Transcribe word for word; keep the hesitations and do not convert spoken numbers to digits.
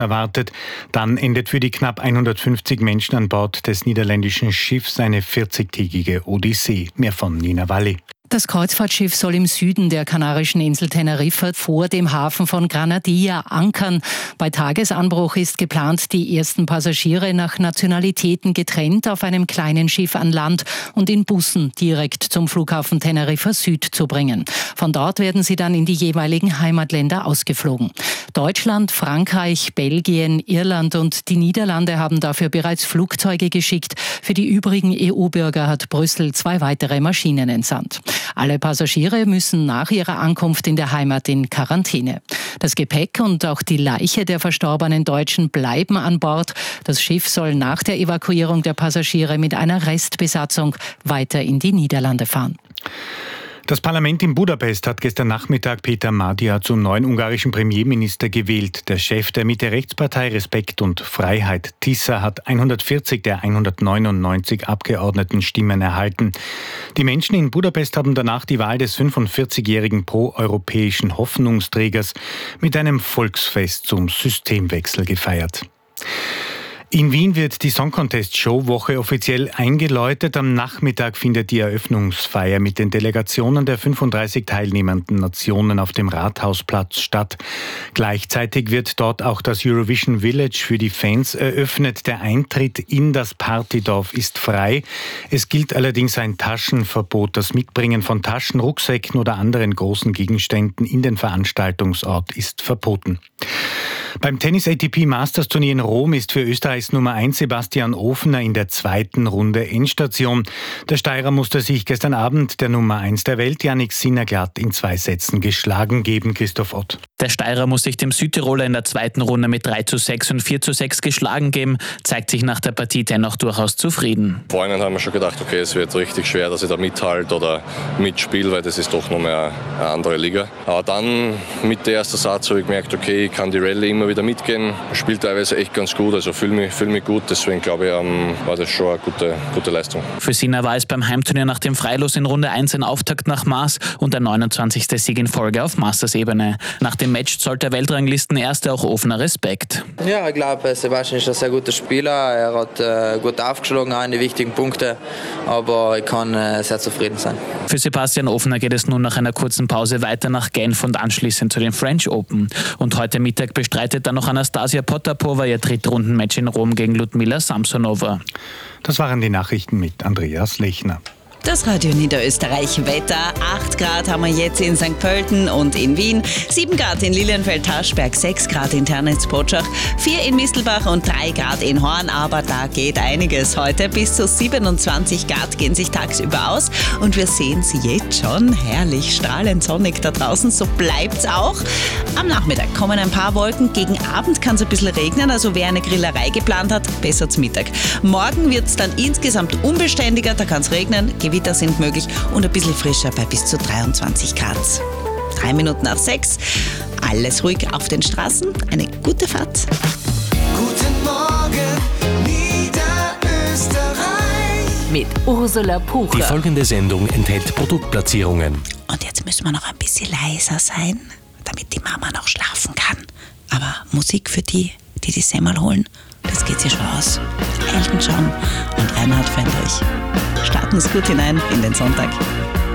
erwartet. Dann endet für die knapp hundertfünfzig Menschen an Bord des niederländischen Schiffs eine vierzigtägige Odyssee. Mehr von Nina Walli. Das Kreuzfahrtschiff soll im Süden der kanarischen Insel Teneriffa vor dem Hafen von Granadilla ankern. Bei Tagesanbruch ist geplant, die ersten Passagiere nach Nationalitäten getrennt auf einem kleinen Schiff an Land und in Bussen direkt zum Flughafen Teneriffa Süd zu bringen. Von dort werden sie dann in die jeweiligen Heimatländer ausgeflogen. Deutschland, Frankreich, Belgien, Irland und die Niederlande haben dafür bereits Flugzeuge geschickt. Für die übrigen E U-Bürger hat Brüssel zwei weitere Maschinen entsandt. Alle Passagiere müssen nach ihrer Ankunft in der Heimat in Quarantäne. Das Gepäck und auch die Leiche der verstorbenen Deutschen bleiben an Bord. Das Schiff soll nach der Evakuierung der Passagiere mit einer Restbesatzung weiter in die Niederlande fahren. Das Parlament in Budapest hat gestern Nachmittag Peter Magyar zum neuen ungarischen Premierminister gewählt. Der Chef der Mitte-Rechtspartei Respekt und Freiheit, Tisza, hat hundertvierzig der hundertneunundneunzig Abgeordnetenstimmen erhalten. Die Menschen in Budapest haben danach die Wahl des fünfundvierzigjährigen pro-europäischen Hoffnungsträgers mit einem Volksfest zum Systemwechsel gefeiert. In Wien wird die Song Contest Showwoche offiziell eingeläutet. Am Nachmittag findet die Eröffnungsfeier mit den Delegationen der fünfunddreißig teilnehmenden Nationen auf dem Rathausplatz statt. Gleichzeitig wird dort auch das Eurovision Village für die Fans eröffnet. Der Eintritt in das Partydorf ist frei. Es gilt allerdings ein Taschenverbot. Das Mitbringen von Taschen, Rucksäcken oder anderen großen Gegenständen in den Veranstaltungsort ist verboten. Beim Tennis-A T P Masters Turnier in Rom ist für Österreichs Nummer eins Sebastian Ofner in der zweiten Runde Endstation. Der Steirer musste sich gestern Abend der Nummer eins der Welt, Jannik Sinner, glatt in zwei Sätzen geschlagen geben. Christoph Ott. Der Steirer muss sich dem Südtiroler in der zweiten Runde mit drei zu sechs und vier zu sechs geschlagen geben, zeigt sich nach der Partie dennoch durchaus zufrieden. Vorhin haben wir schon gedacht, okay, es wird richtig schwer, dass ich da mithalte oder mitspiele, weil das ist doch noch mehr eine andere Liga. Aber dann mit der ersten Satz habe ich gemerkt, okay, ich kann die Rallye immer wieder mitgehen. Spielt teilweise echt ganz gut, also fühle mich, fühl mich gut. Deswegen glaube ich, ähm, war das schon eine gute, gute Leistung. Für Sinner war es beim Heimturnier nach dem Freilos in Runde eins ein Auftakt nach Maß und der neunundzwanzigste Sieg in Folge auf Masters-Ebene. Nach dem Match zollt der Weltranglistenerste auch Ofner Respekt. Ja, ich glaube, Sebastian ist ein sehr guter Spieler. Er hat äh, gut aufgeschlagen, auch in die wichtigen Punkte. Aber ich kann äh, sehr zufrieden sein. Für Sebastian Ofner geht es nun nach einer kurzen Pause weiter nach Genf und anschließend zu den French Open. Und heute Mittag bestreitet dann noch Anastasia Potapova ihr Drittrundenmatch in Rom gegen Ludmila Samsonova. Das waren die Nachrichten mit Andreas Lechner. Das Radio Niederösterreich Wetter. acht Grad haben wir jetzt in Sankt Pölten und in Wien, sieben Grad in Lilienfeld-Taschberg, sechs Grad in Ternitz-Potschach, vier in Mistelbach und drei Grad in Horn. Aber da geht einiges heute. Bis zu siebenundzwanzig Grad gehen sich tagsüber aus und wir sehen sie jetzt schon. Herrlich, strahlend sonnig da draußen. So bleibt's auch. Am Nachmittag kommen ein paar Wolken. Gegen Abend kann es ein bisschen regnen, also wer eine Grillerei geplant hat, besser zum Mittag. Morgen wird es dann insgesamt unbeständiger, da kann es regnen. Gewitter sind möglich und ein bisschen frischer bei bis zu dreiundzwanzig Grad. Drei Minuten nach sechs. Alles ruhig auf den Straßen. Eine gute Fahrt. Guten Morgen, Niederösterreich. Mit Ursula Pucher. Die folgende Sendung enthält Produktplatzierungen. Und jetzt müssen wir noch ein bisschen leiser sein, damit die Mama noch schlafen kann. Aber Musik für die, die die Semmel holen, das geht sich schon aus. Elton John und Reinhard Fendrich. Starten es gut hinein in den Sonntag.